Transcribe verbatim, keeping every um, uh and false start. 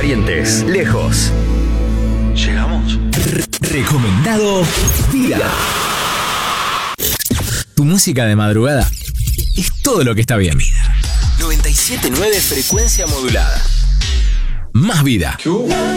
Corrientes, lejos. ¿Llegamos? R- recomendado Vida. Tu música de madrugada es todo lo que está bien. noventa y siete punto nueve frecuencia modulada. Más vida.